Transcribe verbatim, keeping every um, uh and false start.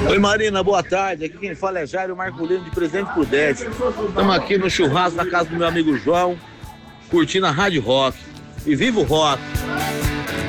Oi Marina, boa tarde. Aqui quem fala é Jairo Marculino de Presidente Prudente. Estamos aqui no churrasco da casa do meu amigo João, curtindo a Rádio Rock. E viva o rock!